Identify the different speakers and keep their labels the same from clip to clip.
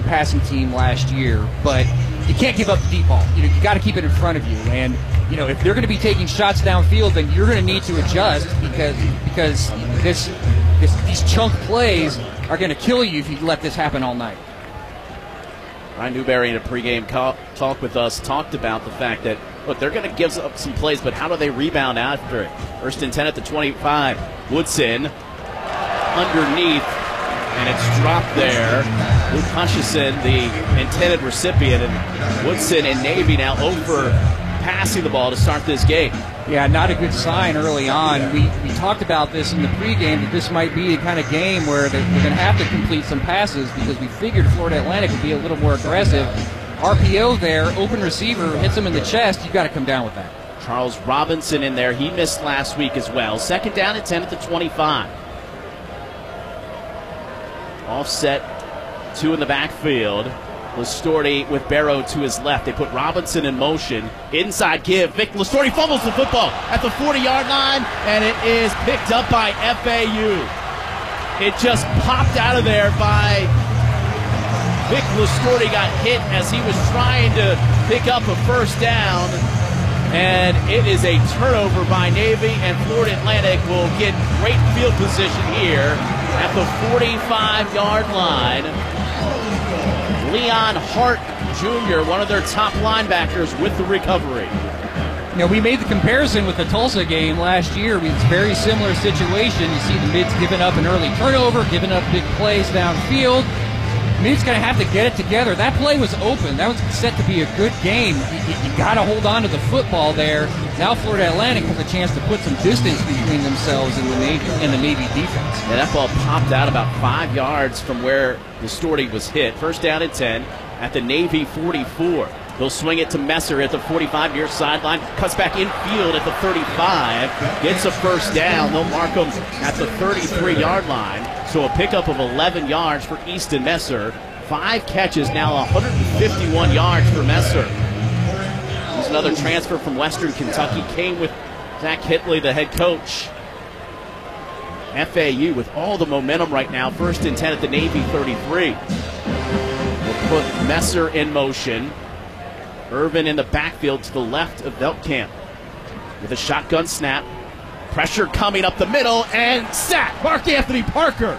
Speaker 1: outstanding passing team last year, but you can't give up the deep ball. You got to keep it in front of you. And if they're going to be taking shots downfield, then you're going to need to adjust because these chunk plays are going to kill you if you let this happen all night.
Speaker 2: Ryan Newberry in a pregame talk with us talked about the fact that, look, they're going to give up some plays, but how do they rebound after it? 1st and 10 at the 25. Woodson underneath, and it's dropped there. Luke Hutchison, the intended recipient, and Woodson and Navy now over passing the ball to start this game.
Speaker 1: Yeah, not a good sign early on. We talked about this in the pregame that this might be a kind of game where they're going to have to complete some passes because we figured Florida Atlantic would be a little more aggressive. RPO there, open receiver, hits him in the chest. You've got to come down with that.
Speaker 2: Charles Robinson in there. He missed last week as well. 2nd down and 10 at the 25. Offset, 2 in the backfield. Lastorti with Barrow to his left. They put Robinson in motion. Inside give. Vic Lastorti fumbles the football at the 40-yard line, and it is picked up by FAU. It just popped out of there by Vic Lastorti. Got hit as he was trying to pick up a first down, and it is a turnover by Navy, and Florida Atlantic will get great field position here at the 45-yard line. Leon Hart Jr., one of their top linebackers, with the recovery.
Speaker 1: We made the comparison with the Tulsa game last year. It's a very similar situation. You see the Mids giving up an early turnover, giving up big plays downfield. Mids going to have to get it together. That play was open. That was set to be a good game. You got to hold on to the football there. Now Florida Atlantic has a chance to put some distance between themselves and the Navy defense.
Speaker 2: Yeah, that ball popped out about 5 yards from where Lastorti was hit. 1st down and 10 at the Navy 44. They'll swing it to Messer at the 45 near sideline. Cuts back infield at the 35. Gets a first down. They'll mark him at the 33-yard line. So a pickup of 11 yards for Easton Messer. 5 catches, now 151 yards for Messer. Here's another transfer from Western Kentucky. Came with Zach Hitley, the head coach. FAU with all the momentum right now. 1st and 10 at the Navy 33. We'll put Messer in motion. Irvin in the backfield to the left of Veltkamp with a shotgun snap. Pressure coming up the middle, and sack. Mark Anthony Parker.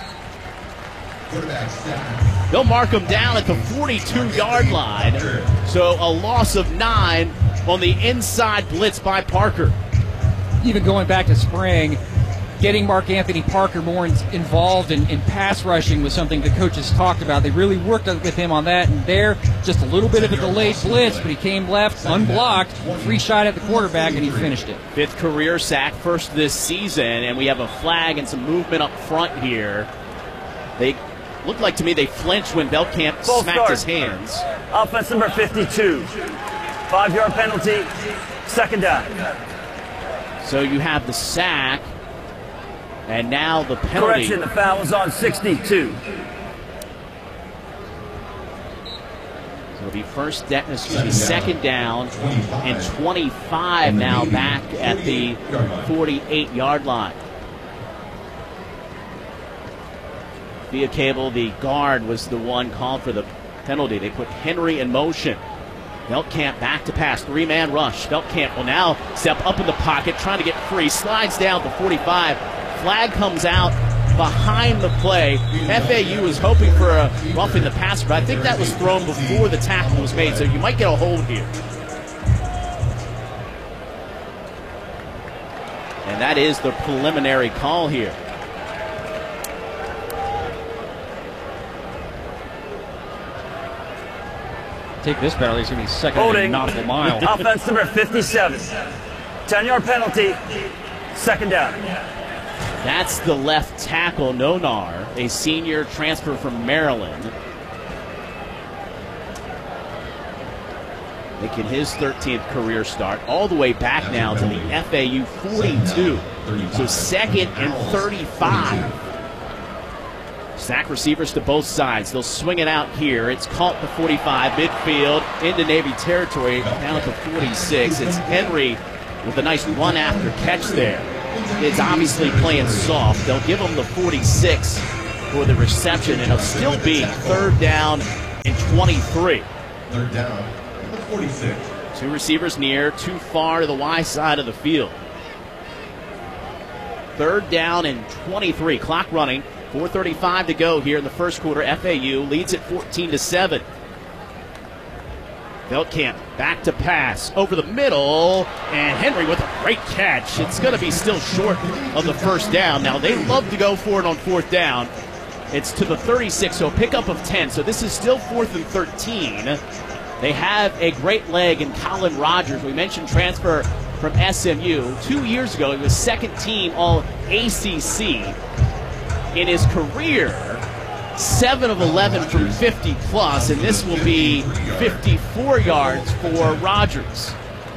Speaker 2: They'll mark him down at the 42-yard line. So a loss of 9 on the inside blitz by Parker.
Speaker 1: Even going back to spring, getting Mark Anthony Parker more involved in pass rushing was something the coaches talked about. They really worked with him on that, and there, just a little bit of a delayed blitz, but he came left, unblocked, free shot at the quarterback, and he finished it. 5th
Speaker 2: career sack, first this season, and we have a flag and some movement up front here. They looked like to me they flinched when Veltkamp smacked his hands.
Speaker 3: Offense number 52. 5-yard penalty, 2nd down.
Speaker 2: So you have the sack. And now the penalty.
Speaker 3: Correction, the foul was on 62.
Speaker 2: So it'll be 2nd down and 25 now back at the 48-yard line. Via Cable, the guard, was the one called for the penalty. They put Henry in motion. Veltkamp back to pass, 3-man rush. Veltkamp will now step up in the pocket, trying to get free, slides down to 45. Flag comes out behind the play. FAU was hoping for a roughing the passer, but I think that was thrown before the tackle was made, so you might get a hold here. And that is the preliminary call here.
Speaker 1: Take this penalty, it's going to be second
Speaker 3: Holding.
Speaker 1: and nautical mile.
Speaker 3: Offense number 57. 10-yard penalty, 2nd down.
Speaker 2: That's the left tackle, Nonar, a senior transfer from Maryland. Making his 13th career start, all the way back now to the FAU 42. So 2nd and 35. Sack receivers to both sides. They'll swing it out here. It's caught the 45, midfield, into Navy territory, down at the 46. It's Henry with a nice run-after catch there. It's obviously playing soft. They'll give him the 46 for the reception, and it'll still be 3rd down and 23.
Speaker 4: Third down, 46.
Speaker 2: Two receivers near, too far to the Y side of the field. Third down and 23. Clock running. 4:35 to go here in the first quarter. FAU leads it 14-7. Veldkamp back to pass over the middle, and Henry with a great catch. It's going to be still short of the first down. Now, they love to go for it on fourth down. It's to the 36, so a pickup of 10. So this is still 4th and 13. They have a great leg in Colin Rogers. We mentioned transfer from SMU. 2 years ago, he was second team All-ACC. In his career, 7 of 11 from 50 plus, and this will be 54 yards for Rogers.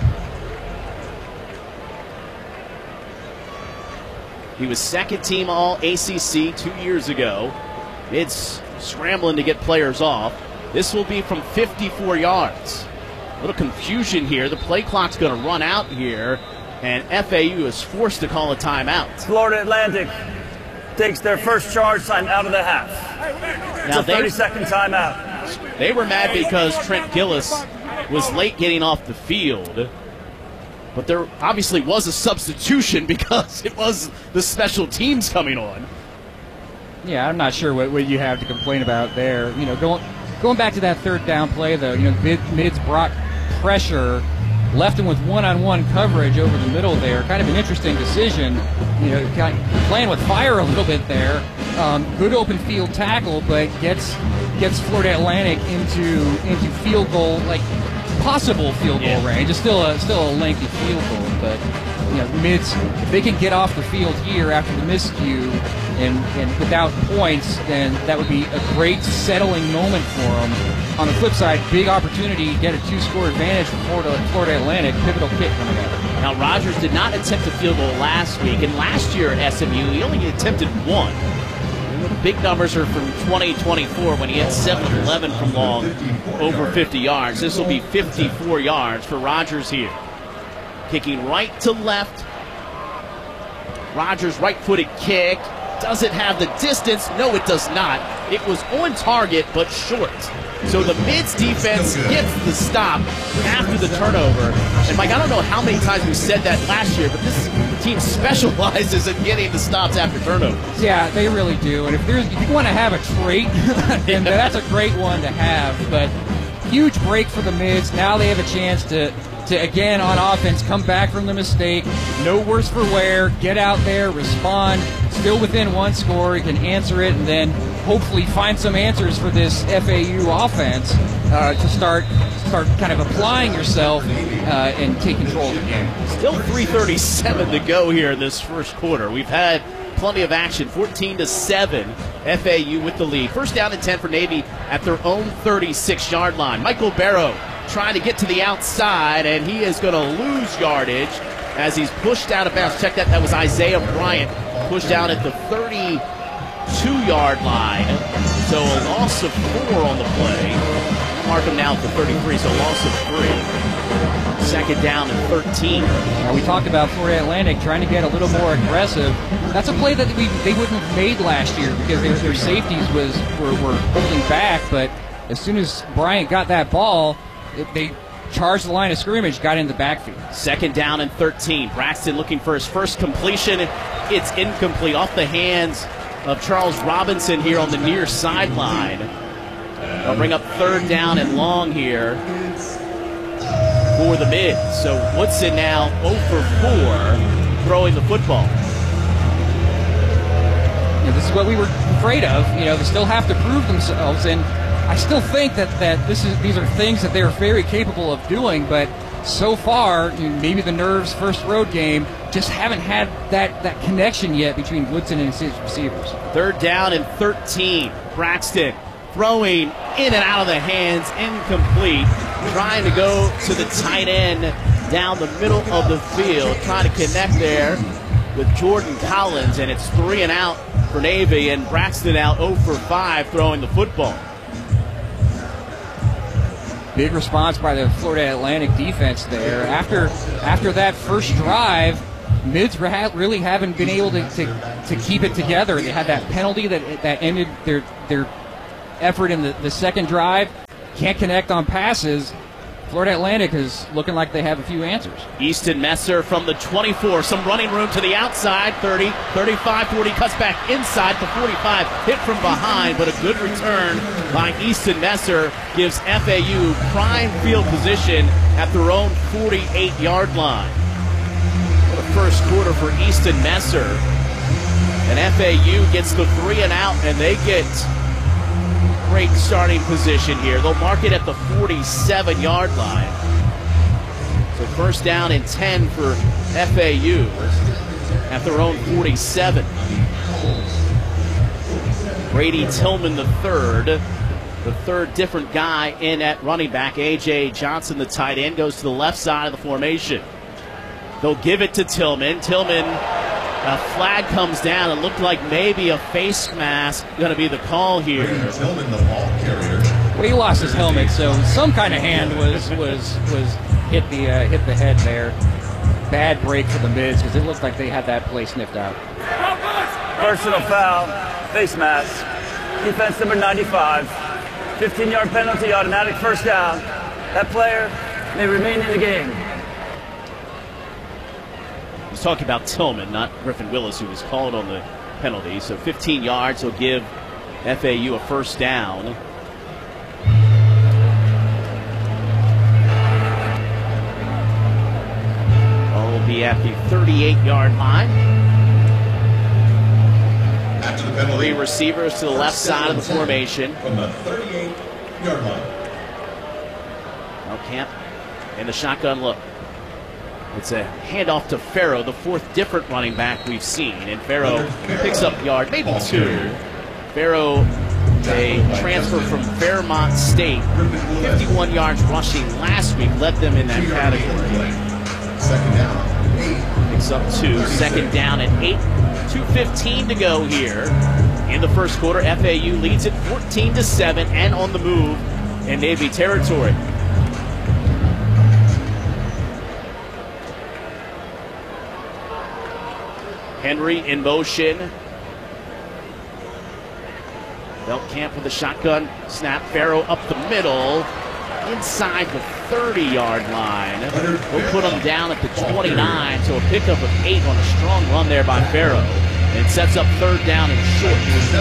Speaker 2: He was second team All-ACC 2 years ago. It's scrambling to get players off. This will be from 54 yards. A little confusion here. The play clock's going to run out here, and FAU is forced to call a timeout.
Speaker 3: Florida Atlantic takes their first charge time out of the half. It's a 30-second timeout.
Speaker 2: They were mad because Trent Gillis was late getting off the field. But there obviously was a substitution because it was the special teams coming on.
Speaker 1: Yeah, I'm not sure what you have to complain about there. You know, going back to that third down play, though, you know, Mids brought pressure, left him with one-on-one coverage over the middle there. Kind of an interesting decision. You know, kind of playing with fire a little bit there. Good open field tackle, but gets Florida Atlantic into field goal, like possible field goal range. It's still a lengthy field goal, but you know, Mids, if they can get off the field here after the miscue and without points, then that would be a great settling moment for them. On the flip side, big opportunity to get a 2-score advantage for Florida Atlantic. Pivotal kick coming up.
Speaker 2: Now, Rogers did not attempt a field goal last week, and last year at SMU, he only attempted one. The big numbers are from 2024 when he had 7 of 11 from long, over 50 yards. This will be 54 yards for Rogers here. Kicking right to left. Rogers' right-footed kick. Does it have the distance? No, it does not. It was on target, but short. So the Mids defense gets the stop after the turnover. And Mike, I don't know how many times we said that last year, but this team specializes in getting the stops after turnovers.
Speaker 1: Yeah, they really do. And if you want to have a trait, then that's a great one to have. But huge break for the Mids. Now they have a chance to again on offense come back from the mistake. No worse for wear. Get out there, respond. Still within 1 score. You can answer it, and then hopefully find some answers for this FAU offense to start kind of applying yourself and take control of the game.
Speaker 2: Still 3:37 to go here in this first quarter. We've had plenty of action. 14-7, FAU with the lead. First down and 10 for Navy at their own 36-yard line. Michael Barrow trying to get to the outside, and he is going to lose yardage as he's pushed out of bounds. Check that. That was Isaiah Bryant pushed out at the 32-yard line. So a loss of 4 on the play. Mark him now at the 33, so a loss of 3. Second down and 13.
Speaker 1: Now we talked about Florida Atlantic trying to get a little more aggressive. That's a play that they wouldn't have made last year because their safeties were holding back. But as soon as Bryant got that ball, they charged the line of scrimmage, got in the backfield.
Speaker 2: Second down and 13. Braxton looking for his first completion. It's incomplete off the hands of Charles Robinson here on the near sideline. They'll bring up third down and long here for the Mids. So Woodson now 0 for 4 throwing the football.
Speaker 1: You know, this is what we were afraid of. You know, they still have to prove themselves, and I still think that these are things that they're very capable of doing, but so far, maybe the Nerves' first road game just haven't had that connection yet between Woodson and his receivers. Third
Speaker 2: down and 13. Braxton throwing in and out of the hands, incomplete. Trying to go to the tight end down the middle of the field, trying to connect there with Jordan Collins, and it's 3 and out for Navy, and Braxton out 0 for 5 throwing the football.
Speaker 1: Big response by the Florida Atlantic defense there. After that first drive, Mids really haven't been able to keep it together. They had that penalty that ended their effort in the second drive. Can't connect on passes. Florida Atlantic is looking like they have a few answers.
Speaker 2: Easton Messer from the 24. Some running room to the outside. 30, 35, 40. Cuts back inside the 45. Hit from behind, but a good return by Easton Messer gives FAU prime field position at their own 48-yard line. What a first quarter for Easton Messer. And FAU gets the 3 and out, and they get great starting position here. They'll mark it at the 47-yard line. So first down and 10 for FAU at their own 47. Brady Tillman III, the third different guy in at running back. A.J. Johnson, the tight end, goes to the left side of the formation. They'll give it to Tillman. A flag comes down. It looked like maybe a face mask going to be the call here.
Speaker 4: Tillman, the ball carrier.
Speaker 1: Well, he lost his helmet, so some kind of hand was hit the head there. Bad break for the Mids because it looked like they had that play sniffed out.
Speaker 3: Personal foul, face mask. Defense number 95. 15-yard penalty, automatic first down. That player may remain in the game.
Speaker 2: He's talking about Tillman, not Griffin Willis, who was called on the penalty. So 15 yards will give FAU a first down. Will be at the 38-yard line.
Speaker 4: After the penalty,
Speaker 2: 3 receivers to the left side of the formation.
Speaker 4: From the 38-yard line.
Speaker 2: Camp in the shotgun look. It's a handoff to Farrow, the 4th different running back we've seen. And Farrow picks up yard, maybe 2. Farrow, a transfer from Fairmont State. 51 yards rushing last week, led them in that category.
Speaker 4: Second down, 8.
Speaker 2: Picks up 2. Second down at 8. 2:15 to go here in the first quarter. FAU leads it 14-7 and on the move in Navy territory. Henry in motion. Beltcamp with a shotgun snap. Farrow up the middle. Inside the 30-yard line. They'll put him down at the 29, so a pickup of 8 on a strong run there by Farrow. And sets up third down and short.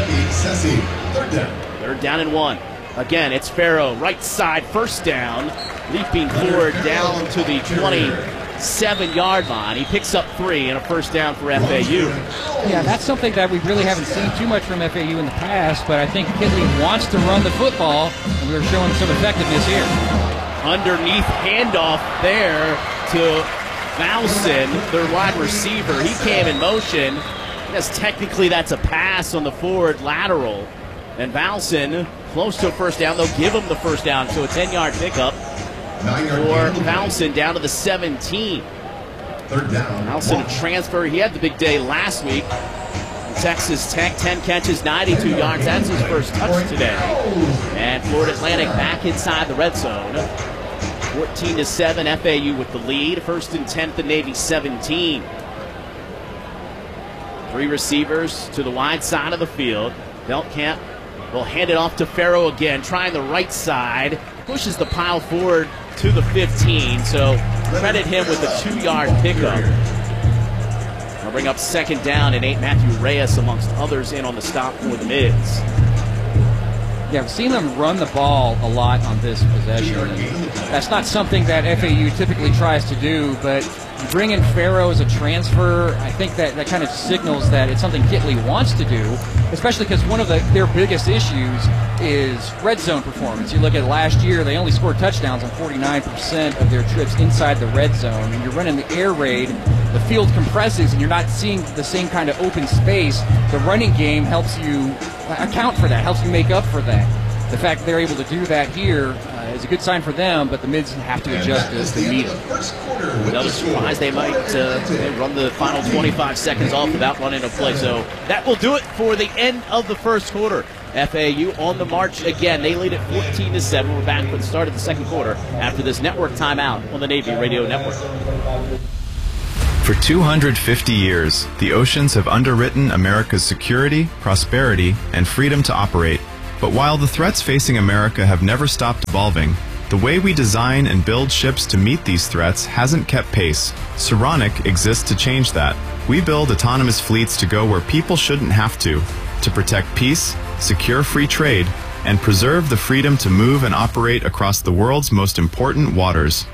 Speaker 2: Third down and 1. Again, it's Farrow, right side, first down. Leaping forward down to the 27-yard line. He picks up 3 and a first down for FAU.
Speaker 1: Yeah, that's something that we really haven't seen too much from FAU in the past, but I think Kitley wants to run the football, and we were showing some effectiveness here.
Speaker 2: Underneath handoff there to Valson, their wide receiver. He came in motion. Yes, technically that's a pass on the forward lateral. And Valson, close to a first down. They'll give him the first down, so a 10-yard pickup for Valson down to the 17.
Speaker 4: Third down.
Speaker 2: Valson, a transfer. He had the big day last week. Texas Tech, 10 catches, 92 yards. That's his first touch today. And Florida Atlantic back inside the red zone. 14-7, FAU with the lead. First and 10 at the Navy 17. 3 receivers to the wide side of the field. Beltcamp will hand it off to Farrow again, trying the right side. Pushes the pile forward to the 15, so credit him with a 2-yard pickup. I'll bring up second down and 8. Matthew Reyes amongst others in on the stop for the Mids.
Speaker 1: Yeah, I've seen them run the ball a lot on this possession. That's not something that FAU typically tries to do, but you bring in Farrow as a transfer, I think that kind of signals that it's something Kitley wants to do, especially because one of their biggest issues is red zone performance. You look at last year, they only scored touchdowns on 49% of their trips inside the red zone. When you're running the air raid, the field compresses and you're not seeing the same kind of open space. The running game helps you account for that, helps you make up for that. The fact that they're able to do that here is a good sign for them, but the Mids have to adjust to meet it.
Speaker 2: Another surprise, they might run the final 25 seconds off without running a play. So that will do it for the end of the first quarter. FAU on the march again. They lead at 14-7. We're back for the start of the second quarter after this network timeout on the Navy Radio Network.
Speaker 5: For 250 years, the oceans have underwritten America's security, prosperity, and freedom to operate. But while the threats facing America have never stopped evolving, the way we design and build ships to meet these threats hasn't kept pace. Saronic exists to change that. We build autonomous fleets to go where people shouldn't have to protect peace, secure free trade, and preserve the freedom to move and operate across the world's most important waters.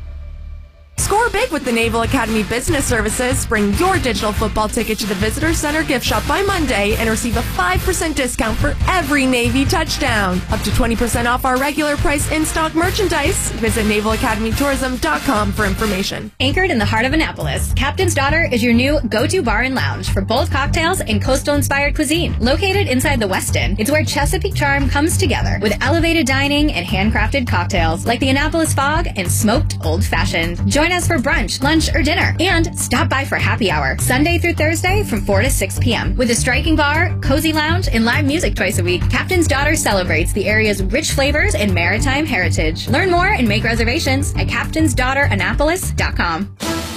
Speaker 6: Score big with the Naval Academy Business Services. Bring your digital football ticket to the Visitor Center gift shop by Monday and receive a 5% discount for every Navy touchdown. Up to 20% off our regular price in-stock merchandise. Visit NavalAcademyTourism.com for information.
Speaker 7: Anchored in the heart of Annapolis, Captain's Daughter is your new go-to bar and lounge for bold cocktails and coastal-inspired cuisine. Located inside the Westin, it's where Chesapeake charm comes together with elevated dining and handcrafted cocktails like the Annapolis Fog and smoked old-fashioned. Join us for brunch, lunch, or dinner, and stop by for happy hour, Sunday through Thursday from 4 to 6 p.m. With a striking bar, cozy lounge, and live music twice a week, Captain's Daughter celebrates the area's rich flavors and maritime heritage. Learn more and make reservations at captainsdaughterannapolis.com.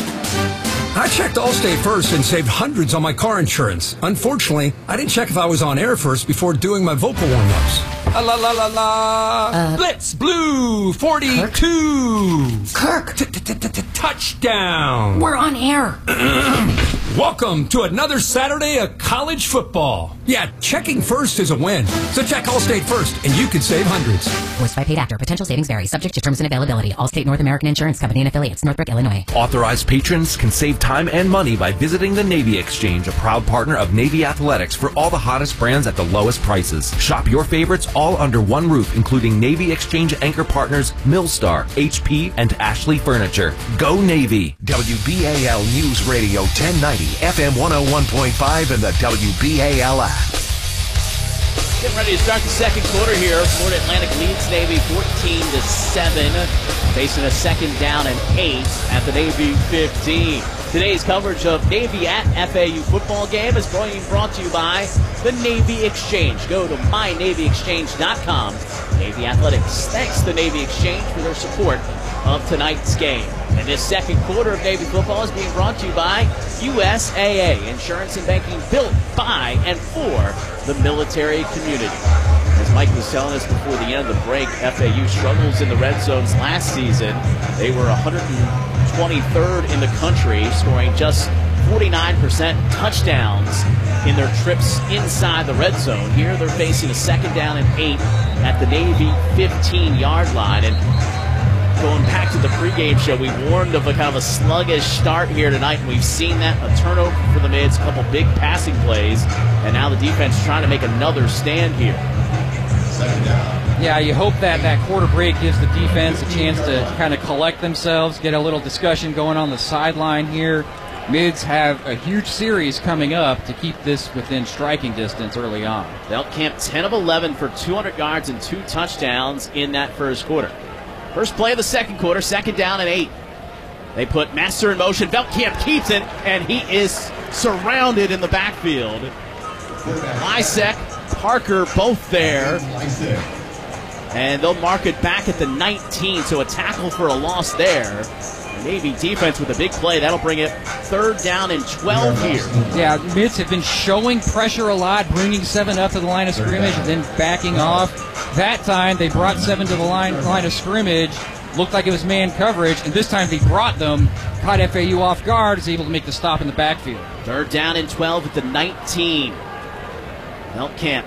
Speaker 8: I checked Allstate first and saved hundreds on my car insurance. Unfortunately, I didn't check if I was on air first before doing my vocal warm-ups. La la la la. Blitz Blue 42.
Speaker 6: Kirk!
Speaker 8: Touchdown.
Speaker 6: We're on air.
Speaker 8: Welcome to another Saturday of college football. Yeah, checking first is a win. So check Allstate first, and you could save hundreds.
Speaker 9: Voiced by paid actor. Potential savings vary. Subject to terms and availability. Allstate North American Insurance Company and affiliates. Northbrook, Illinois.
Speaker 10: Authorized patrons can save time and money by visiting the Navy Exchange, a proud partner of Navy Athletics, for all the hottest brands at the lowest prices. Shop your favorites all under one roof, including Navy Exchange anchor partners Millstar, HP, and Ashley Furniture. Go Navy!
Speaker 11: WBAL News Radio 1090, FM 101.5, and the WBAL app.
Speaker 2: Getting ready to start the second quarter here. Florida Atlantic leads Navy 14-7, facing a second down and 8 at the Navy 15. Today's coverage of Navy at FAU football game is being brought to you by the Navy Exchange. Go to mynavyexchange.com. Navy Athletics thanks the Navy Exchange for their support of tonight's game. And this second quarter of Navy football is being brought to you by USAA, insurance and banking built by and for the military community. As Mike was telling us before the end of the break, FAU struggles in the red zones last season. They were 123rd in the country, scoring just 49% touchdowns in their trips inside the red zone. Here they're facing a second down and 8 at the Navy 15-yard line. And going back to the pregame show, we warned of a kind of a sluggish start here tonight, and we've seen that. A turnover for the Mids, a couple big passing plays, and now the defense trying to make another stand here.
Speaker 1: Yeah, you hope that that quarter break gives the defense a chance to kind of collect themselves, get a little discussion going on the sideline here. Mids have a huge series coming up to keep this within striking distance early on.
Speaker 2: Beltcamp 10 of 11 for 200 yards and 2 touchdowns in that first quarter. First play of the second quarter, second down and 8. They put Messer in motion. Beltcamp keeps it, and he is surrounded in the backfield. Lysek, Parker both there. And they'll mark it back at the 19, so a tackle for a loss there. Navy defense with a big play. That'll bring it third down and 12 here.
Speaker 1: Yeah, Mids have been showing pressure a lot, bringing 7 up to the line of scrimmage and then backing off. That time they brought 7 to the line of scrimmage. Looked like it was man coverage, and this time they brought them, caught FAU off guard, is able to make the stop in the backfield.
Speaker 2: Third down and 12 at the 19. Beltcamp.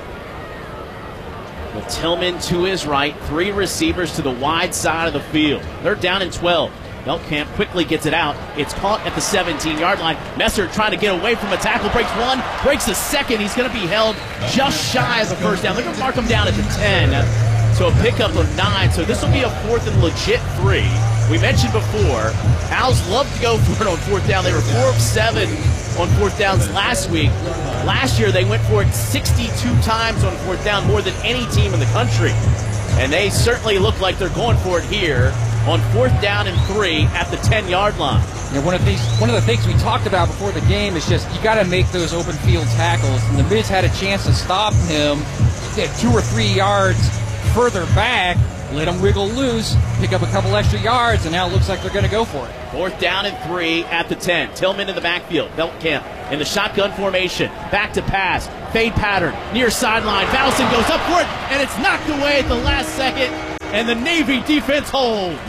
Speaker 2: With Tillman to his right, 3 receivers to the wide side of the field. Third down and 12. Beltcamp quickly gets it out. It's caught at the 17-yard line. Messer trying to get away from a tackle. Breaks 1, breaks the second. He's going to be held just shy of the first down. They're going to mark him down at the 10. So a pickup of 9. So this will be a fourth and legit 3. We mentioned before, Owls love to go for it on fourth down. They were 4 of 7 on fourth downs last week. Last year, they went for it 62 times on fourth down, more than any team in the country. And they certainly look like they're going for it here on fourth down and 3 at the 10-yard line.
Speaker 1: Yeah, one of the things we talked about before the game is just you got to make those open field tackles. And the Mids had a chance to stop him at 2 or 3 yards further back, let him wiggle loose, pick up a couple extra yards, and now it looks like they're going to go for it.
Speaker 2: Fourth down and 3 at the 10. Tillman in the backfield. Beltcamp in the shotgun formation. Back to pass. Fade pattern. Near sideline. Valson goes up for it, and it's knocked away at the last second, and the Navy defense holds.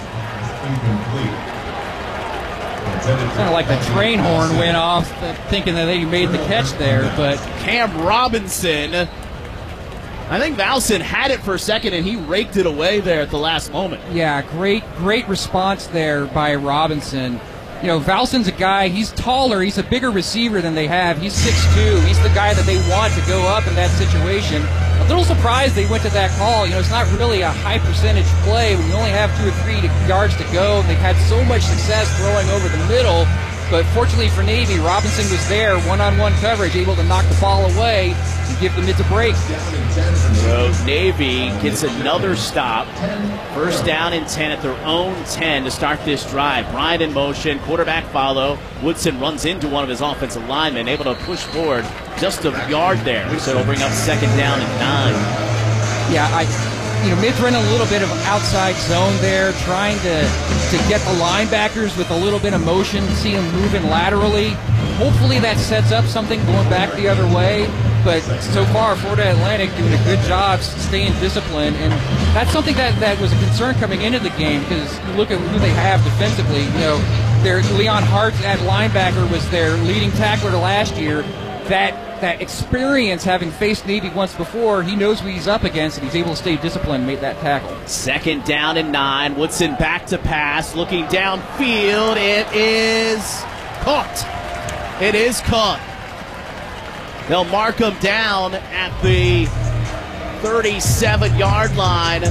Speaker 1: Kind of like the train horn went off, thinking that they made the catch there, but
Speaker 2: Cam Robinson, I think Valson had it for a second, and he raked it away there at the last moment.
Speaker 1: Yeah, great response there by Robinson. You know, Valson's a guy, he's taller, he's a bigger receiver than they have. He's 6'2", he's the guy that they want to go up in that situation. A little surprised they went to that call. You know, it's not really a high percentage play. We only have 2 or 3 yards to go. They've had so much success throwing over the middle, but fortunately for Navy, Robinson was there, one-on-one coverage, able to knock the ball away and give them a break.
Speaker 2: So Navy gets another stop. First down and 10 at their own 10 to start this drive. Bryant in motion, quarterback follow. Woodson runs into one of his offensive linemen, able to push forward just a yard there. So it'll bring up second down and 9.
Speaker 1: Yeah, Mid's running a little bit of outside zone there, trying to get the linebackers with a little bit of motion, see them moving laterally. Hopefully that sets up something going back the other way. But so far, Florida Atlantic doing a good job staying disciplined, and that's something that was a concern coming into the game, because you look at who they have defensively. You know, Leon Hart at linebacker was their leading tackler last year. That experience, having faced Navy once before, he knows what he's up against, and he's able to stay disciplined and make that tackle.
Speaker 2: Second down and 9. Woodson back to pass, looking downfield. It is caught. It is caught. They'll mark him down at the 37-yard line.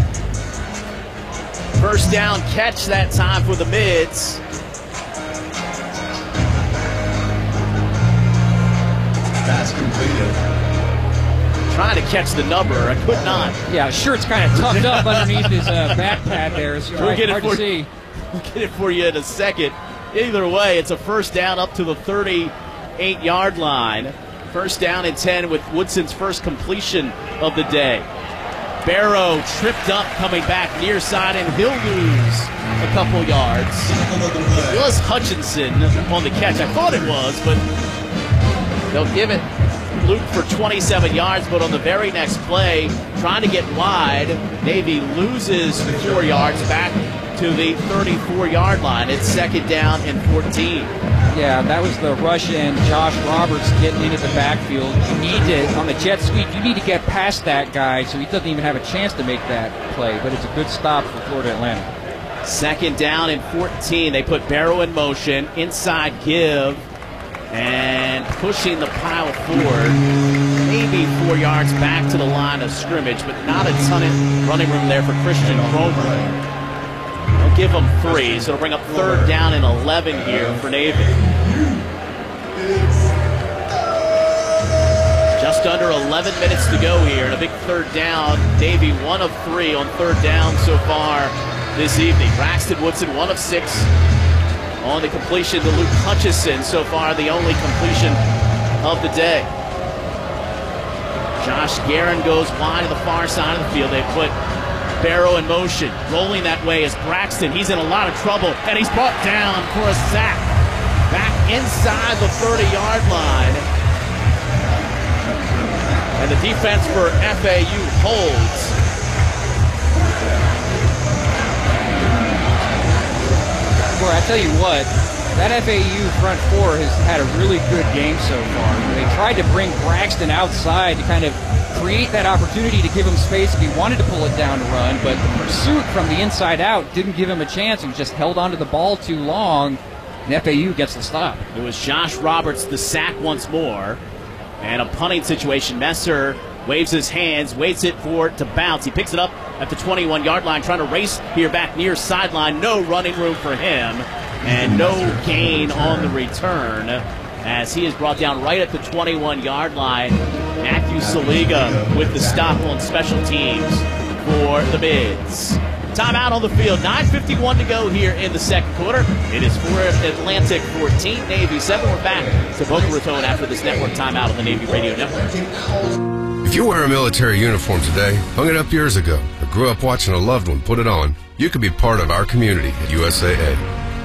Speaker 2: First down catch that time for the Mids.
Speaker 4: Pass completed.
Speaker 2: Trying to catch the number. I could not.
Speaker 1: Yeah, shirt's kind of tucked up underneath his back pad there. It's
Speaker 2: We'll get
Speaker 1: hard to see.
Speaker 2: We'll get it for you in a second. Either way, it's a first down up to the 38-yard line. First down and 10 with Woodson's first completion of the day. Barrow tripped up coming back near side, and he'll lose a couple yards. It was Hutchinson on the catch. I thought it was, but they'll give it Luke for 27 yards, but on the very next play, trying to get wide, Navy loses 4 yards back to the 34-yard line. It's second down and 14.
Speaker 1: Yeah, that was the rush in. Josh Roberts getting into the backfield. You need to, on the jet sweep, you need to get past that guy so he doesn't even have a chance to make that play, but it's a good stop for Florida Atlantic.
Speaker 2: Second down and 14. They put Barrow in motion, inside give, and pushing the pile forward. Maybe 4 yards back to the line of scrimmage, but not a ton of running room there for Christian Cromer. They'll give them 3, so it'll bring up third down and 11 here for Navy. Just under 11 minutes to go here, and a big third down. Navy 1 of 3 on third down so far this evening. Braxton Woodson 1 of 6 on the completion to Luke Hutchison. So far, the only completion of the day. Josh Guerin goes wide to the far side of the field. They put Barrow in motion. Rolling that way is Braxton. He's in a lot of trouble, and he's brought down for a sack. Back inside the 30-yard line. And the defense for FAU holds.
Speaker 1: Boy, I tell you what, that FAU front four has had a really good game so far. They tried to bring Braxton outside to kind of create that opportunity to give him space if he wanted to pull it down to run, but the pursuit from the inside out didn't give him a chance and just held onto the ball too long, and FAU gets the stop.
Speaker 2: It was Josh Roberts the sack once more, and a punting situation. Messer waves his hands, waits it for it to bounce. He picks it up at the 21-yard line, trying to race here back near sideline. No running room for him, and no gain on the return as he is brought down right at the 21-yard line. Matthew Saliga with the stop on special teams for the Mids. Timeout on the field. 9:51 to go here in the second quarter. It is for Atlantic 14, Navy 7. We're back to Boca Raton after this network timeout on the Navy Radio Network.
Speaker 12: If you wear a military uniform today, hung it up years ago, or grew up watching a loved one put it on, you could be part of our community at USAA.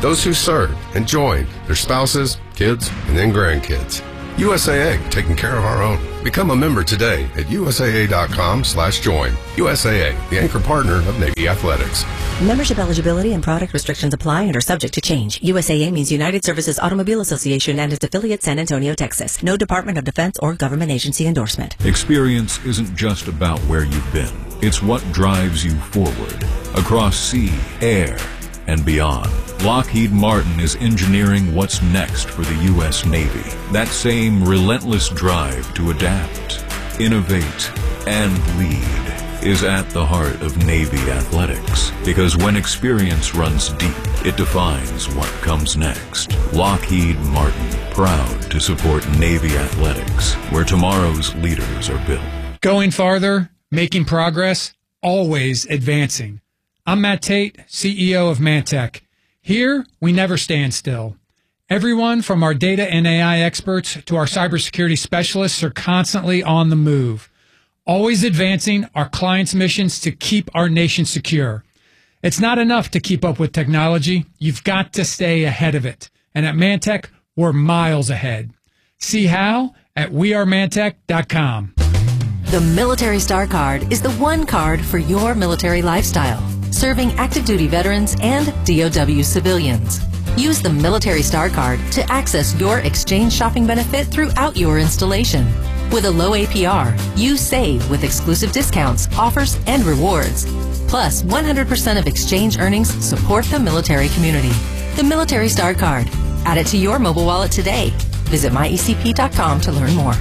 Speaker 12: those who served and joined, their spouses, kids, and then grandkids. USAA, taking care of our own. Become a member today at USAA.com/join. USAA, the anchor partner of Navy Athletics.
Speaker 13: Membership eligibility and product restrictions apply and are subject to change. USAA means United Services Automobile Association and its affiliate San Antonio, Texas. No Department of Defense or government agency endorsement.
Speaker 14: Experience isn't just about where you've been. It's what drives you forward. Across sea, air, and beyond. Lockheed Martin is engineering what's next for the U.S. Navy. That same relentless drive to adapt, innovate, and lead is at the heart of Navy athletics. Because when experience runs deep, it defines what comes next. Lockheed Martin, proud to support Navy athletics, where tomorrow's leaders are built.
Speaker 15: Going farther, making progress, always advancing. I'm Matt Tate, CEO of Mantech. Here, we never stand still. Everyone from our data and AI experts to our cybersecurity specialists are constantly on the move, always advancing our clients' missions to keep our nation secure. It's not enough to keep up with technology. You've got to stay ahead of it. And at Mantech, we're miles ahead. See how at wearemantech.com.
Speaker 16: The Military Star Card is the one card for your military lifestyle, serving active duty veterans and DOW civilians. Use the Military Star Card to access your exchange shopping benefit throughout your installation. With a low APR, you save with exclusive discounts, offers, and rewards. Plus, 100% of exchange earnings support the military community. The Military Star Card. Add it to your mobile wallet today. Visit myecp.com to learn more.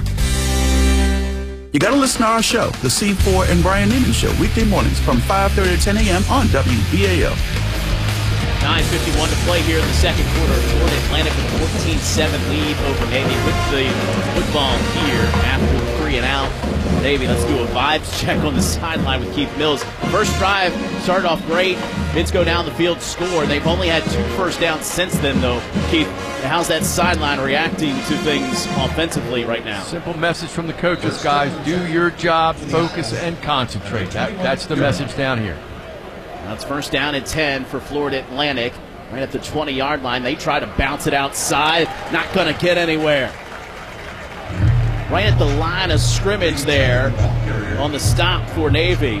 Speaker 17: You got to listen to our show, The C4 and Brian Newman Show, weekday mornings from 5:30 to 10 a.m. on WBAL.
Speaker 2: 9:51 to play here in the second quarter. Florida Atlantic with a 14-7 lead over Navy with the football here after 3 and out. Navy, let's do a vibes check on the sideline with Keith Mills. First drive started off great. Mids go down the field, score. They've only had 2 first downs since then, though. Keith, how's that sideline reacting to things offensively right now?
Speaker 18: Simple message from the coaches, guys. Do your job, focus, and concentrate. That's the message down here.
Speaker 2: That's first down and 10 for Florida Atlantic. Right at the 20-yard line. They try to bounce it outside. Not going to get anywhere. Right at the line of scrimmage there on the stop for Navy.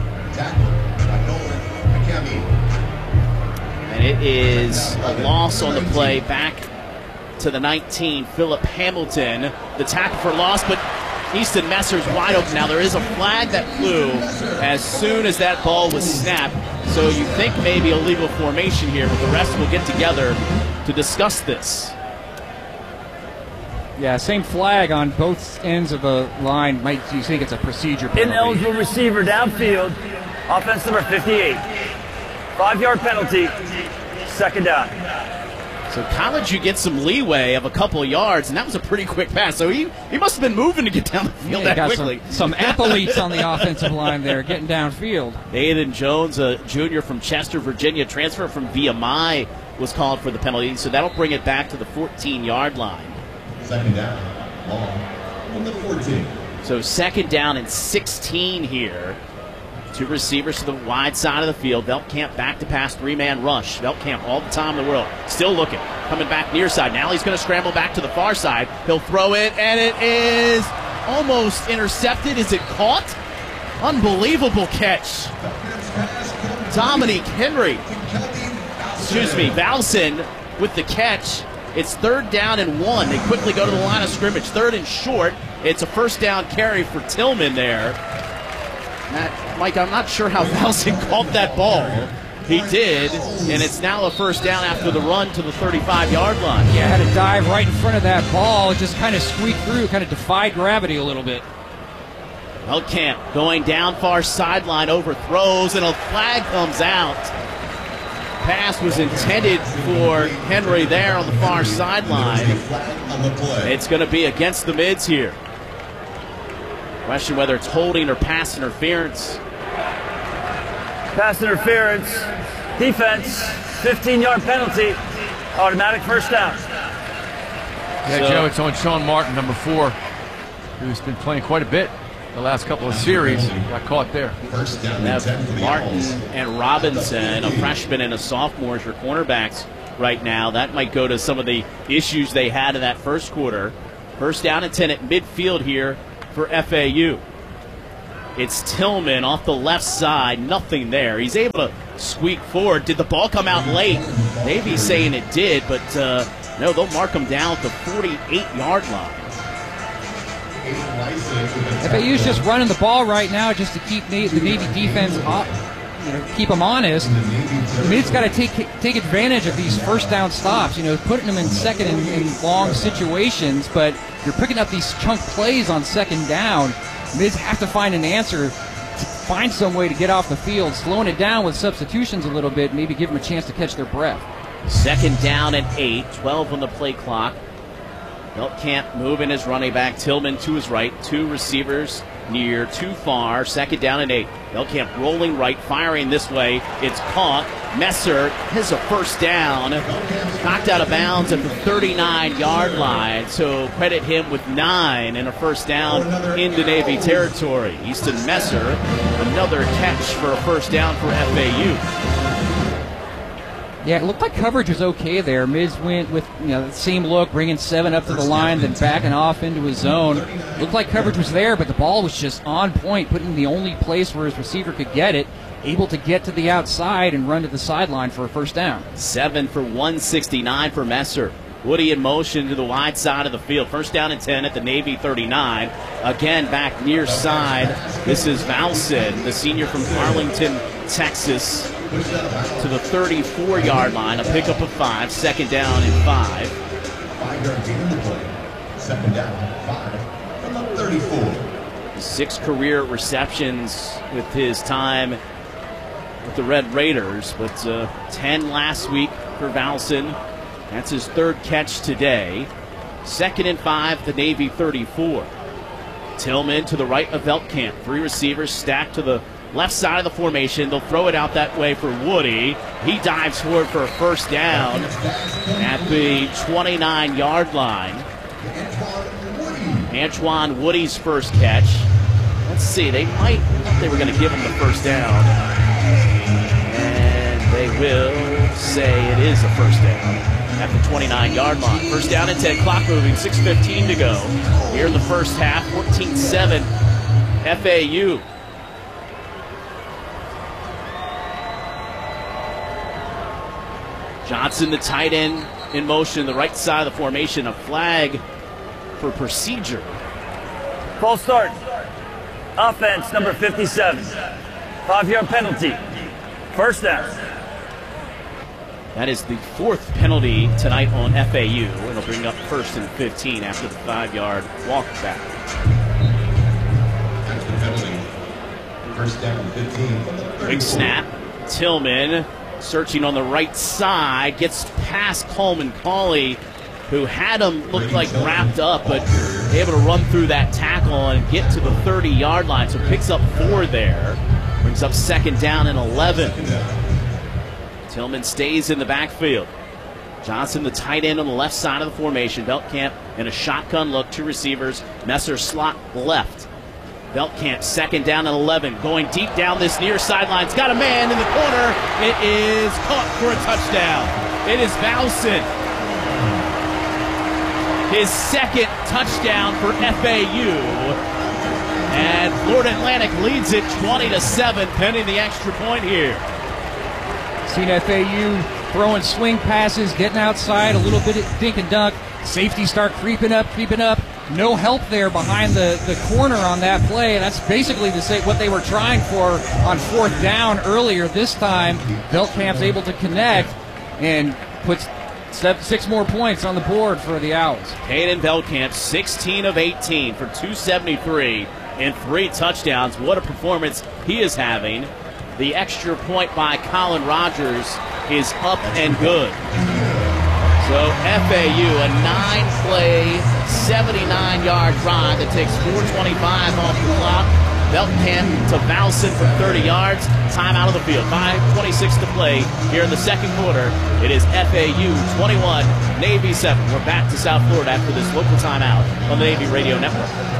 Speaker 2: And it is a loss on the play back to the 19. Philip Hamilton, the tackle for loss, but Easton Messer's wide open. Now there is a flag that flew as soon as that ball was snapped. So you think maybe a legal formation here, but the rest will get together to discuss this.
Speaker 1: Yeah, same flag on both ends of the line. Do you think it's a procedure penalty?
Speaker 3: Ineligible receiver downfield, offense number 58. 5-yard penalty, second down.
Speaker 2: So college, you get some leeway of a couple of yards, and that was a pretty quick pass. So he must have been moving to get down the field that quickly.
Speaker 1: Some athletes on the offensive line there getting downfield.
Speaker 2: Aiden Jones, a junior from Chester, Virginia, transfer from VMI, was called for the penalty. So that'll bring it back to the 14-yard line.
Speaker 4: Second down, long on the 14.
Speaker 2: So second down and 16 here. 2 receivers to the wide side of the field. Veltkamp back to pass, 3-man rush. Veltkamp all the time in the world. Still looking. Coming back near side. Now he's going to scramble back to the far side. He'll throw it, and it is almost intercepted. Is it caught? Unbelievable catch. Dominique Henry. Valson with the catch. It's 3rd down and 1. They quickly go to the line of scrimmage. 3rd and short. It's a first down carry for Tillman there. Mike, I'm not sure how Valson caught that ball. He did, and it's now a first down after the run to the 35-yard line.
Speaker 1: Yeah, had to dive right in front of that ball. It just kind of squeaked through, kind of defied gravity a little bit.
Speaker 2: Veltkamp going down far sideline, overthrows, and a flag comes out. Pass was intended for Henry there on the far sideline. It's going to be against the Mids here. Question whether it's holding or pass interference.
Speaker 3: Pass interference, defense, 15-yard penalty, automatic first down.
Speaker 18: Yeah, Joe, it's on Sean Martin, number 4, who's been playing quite a bit the last couple of series. Got caught there.
Speaker 2: Martin and Robinson, a freshman and a sophomore, as your cornerbacks right now. That might go to some of the issues they had in that first quarter. First down and 10 at midfield here for FAU. It's Tillman off the left side, nothing there. He's able to squeak forward. Did the ball come out late? Maybe saying it did, but no, they'll mark him down at the 48-yard line.
Speaker 1: FAU's just running the ball right now just to keep the Navy defense up, keep them honest. Mid's got to take advantage of these first down stops, putting them in second and long situations, but you're picking up these chunk plays on second down. Mids have to find an answer, find some way to get off the field, slowing it down with substitutions a little bit, maybe give them a chance to catch their breath.
Speaker 2: Second down and 8, 12 on the play clock. Beltcamp moving his running back. Tillman to his right. 2 receivers near, too far. Second down and 8. Beltcamp rolling right, firing this way. It's caught. Messer has a first down. Knocked out of bounds at the 39-yard line. So credit him with 9 and a first down into Navy territory. Easton Messer, another catch for a first down for FAU.
Speaker 1: Yeah, it looked like coverage was okay there. Mids went with the same look, bringing 7 up to the line, then backing off into his zone. Looked like coverage was there, but the ball was just on point, putting in the only place where his receiver could get it, able to get to the outside and run to the sideline for a first down.
Speaker 2: 7 for 169 for Messer. Woody in motion to the wide side of the field. First down and 10 at the Navy 39. Again, back near side. This is Valson, the senior from Arlington, Texas, to the 34-yard line. A pickup of 5. Second down and 5.
Speaker 4: 5-yard gain on the play. Second down, 5 from the 34.
Speaker 2: 6 career receptions with his time with the Red Raiders, but 10 last week for Valson. That's his 3rd catch today. Second and 5, the Navy 34. Tillman to the right of Beltcamp. 3 receivers stacked to the left side of the formation. They'll throw it out that way for Woody. He dives forward for a first down at the 29-yard line. Antoine Woody's first catch. Let's see, they were going to give him the first down. And they will say it is a first down at the 29-yard line. First down and 10, clock moving, 6:15 to go. Here in the first half, 14-7 FAU. Johnson, the tight end, in motion, the right side of the formation. A flag for procedure.
Speaker 3: False start. Offense, number 57. 5-yard penalty. First down.
Speaker 2: That is the 4th penalty tonight on FAU. It'll bring up 1st and 15 after the 5-yard walk back.
Speaker 4: First down, 15.
Speaker 2: Big snap. Tillman searching on the right side, gets past Coleman Cauley, who had him look like wrapped up, but able to run through that tackle and get to the 30-yard line. So picks up 4 there. Brings up second down and 11. Tillman stays in the backfield. Johnson, the tight end on the left side of the formation. Beltcamp in a shotgun look, 2 receivers. Messer slot left. Beltcamp second down and 11. Going deep down this near sideline. It's got a man in the corner. It is caught for a touchdown. It is Valson. His 2nd touchdown for FAU. And Florida Atlantic leads it 20-7, pending the extra point here.
Speaker 1: Seen FAU throwing swing passes, getting outside, a little bit of dink and dunk. Safety start creeping up. No help there behind the corner on that play. And that's basically what they were trying for on 4th down earlier. This time, Beltcamp's able to connect and puts 6 more points on the board for the Owls.
Speaker 2: Caden Beltcamp, 16 of 18 for 273 and 3 touchdowns. What a performance he is having. The extra point by Colin Rogers is up and good. So FAU, a 9-play, 79-yard drive that takes 4:25 off the clock. Beltcamp to Valson for 30 yards. Time out of the field. 5:26 to play here in the second quarter. It is FAU 21, Navy 7. We're back to South Florida after this local timeout on the Navy Radio Network.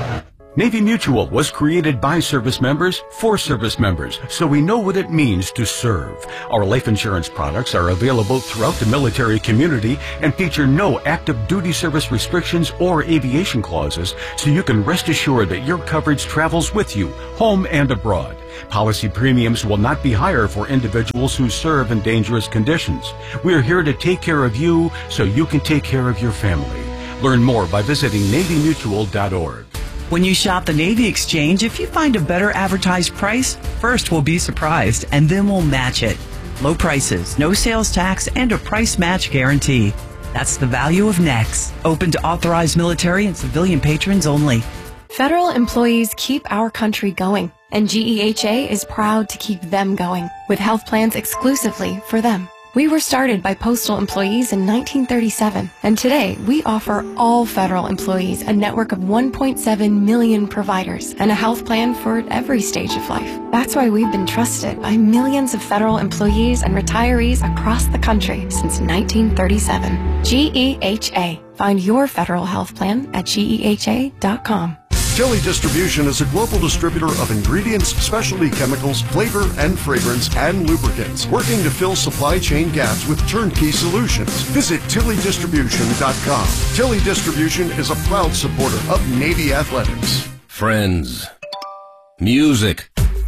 Speaker 19: Navy Mutual was created by service members for service members, so we know what it means to serve. Our life insurance products are available throughout the military community and feature no active duty service restrictions or aviation clauses, so you can rest assured that your coverage travels with you, home and abroad. Policy premiums will not be higher for individuals who serve in dangerous conditions. We're here to take care of you so you can take care of your family. Learn more by visiting NavyMutual.org.
Speaker 20: When you shop the Navy Exchange, if you find a better advertised price, first we'll be surprised, and then we'll match it. Low prices, no sales tax, and a price match guarantee. That's the value of NEX. Open to authorized military and civilian patrons only.
Speaker 6: Federal employees keep our country going, and GEHA is proud to keep them going with health plans exclusively for them. We were started by postal employees in 1937, and today we offer all federal employees a network of 1.7 million providers and a health plan for every stage of life. That's why we've been trusted by millions of federal employees and retirees across the country since 1937. GEHA. Find your federal health plan at GEHA.com.
Speaker 21: Tilly Distribution is a global distributor of ingredients, specialty chemicals, flavor and fragrance, and lubricants, working to fill supply chain gaps with turnkey solutions. Visit TillyDistribution.com. Tilly Distribution is a proud supporter of Navy Athletics.
Speaker 22: Friends, music,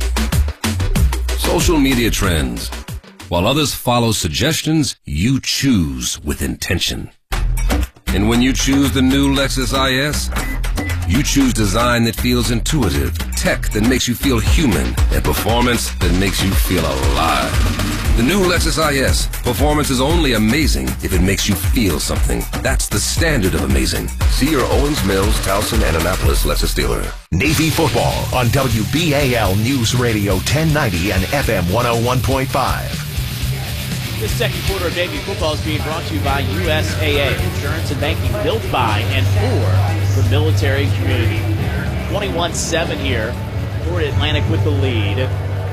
Speaker 22: social media trends. While others follow suggestions, you choose with intention. And when you choose the new Lexus IS, you choose design that feels intuitive, tech that makes you feel human, and performance that makes you feel alive. The new Lexus IS. Performance is only amazing if it makes you feel something. That's the standard of amazing. See your Owens Mills, Towson, and Annapolis Lexus dealer.
Speaker 11: Navy football on WBAL News Radio 1090 and FM 101.5.
Speaker 2: This second quarter of Navy football is being brought to you by USAA, insurance and banking built by and for the military community. 21-7 here. Florida Atlantic with the lead.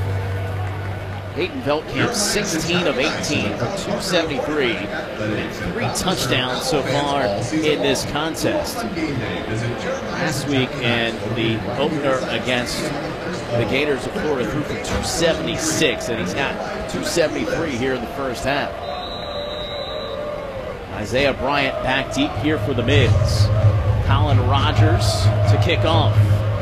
Speaker 2: Peyton Veltkamp, 16 of 18 for 273 and 3 touchdowns so far in this contest. Last week in the opener against the Gators of Florida threw for 276, and he's got 273 here in the first half. Isaiah Bryant back deep here for the Mids. Colin Rogers to kick off.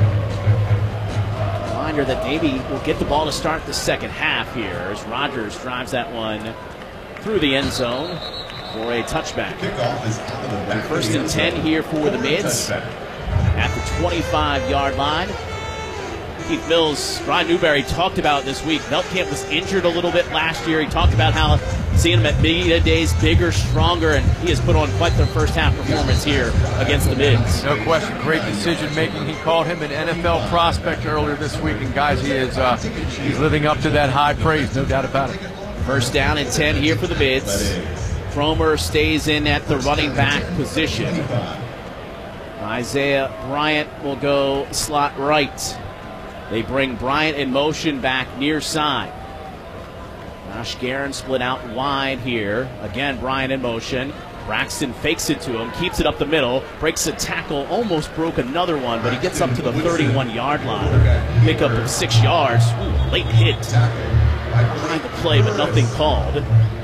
Speaker 2: Reminder that Navy will get the ball to start the second half here as Rogers drives that one through the end zone for a touchback. First and 10 here for the Mids at the 25-yard line. Keith Mills, Brian Newberry talked about this week. Veltkamp was injured a little bit last year. He talked about how seeing him at media days, bigger, stronger, and he has put on quite the first half performance here against the Mids.
Speaker 18: No question, great decision making. He called him an NFL prospect earlier this week, and guys, he's living up to that high praise, no doubt about it.
Speaker 2: First down and 10 here for the Mids. Cromer stays in at the running back position. Isaiah Bryant will go slot right. They bring Bryant in motion back near side. Josh Guerin split out wide here. Again, Bryant in motion. Braxton fakes it to him, keeps it up the middle, breaks a tackle, almost broke another one, but he gets up to the 31-yard line. Pickup of 6 yards. Ooh, late hit. Behind the play, but nothing called.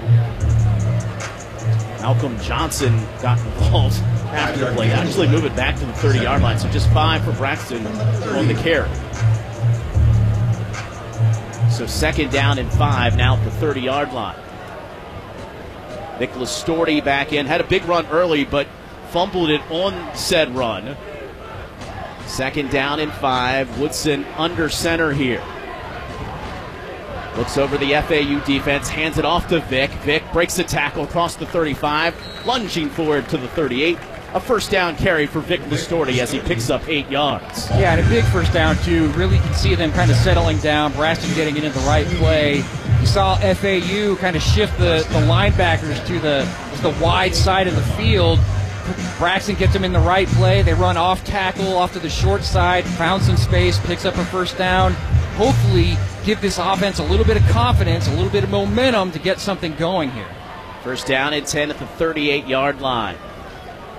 Speaker 2: Malcolm Johnson got involved after the play. Actually move it back to the 30-yard line, so just 5 for Braxton on the carry. So second down and 5 now at the 30-yard line. Nicholas Storty back in. Had a big run early, but fumbled it on said run. Second down and 5. Woodson under center here. Looks over the FAU defense, hands it off to Vick. Vick breaks the tackle across the 35, lunging forward to the 38. A first down carry for Vic Listorti as he picks up 8 yards.
Speaker 1: Yeah, and a big first down, too. Really can see them kind of settling down. Braxton getting into the right play. You saw FAU kind of shift the linebackers to the wide side of the field. Braxton gets them in the right play. They run off tackle, off to the short side, found some space, picks up a first down. Hopefully give this offense a little bit of confidence, a little bit of momentum to get something going here.
Speaker 2: First down and 10 at the 38-yard line.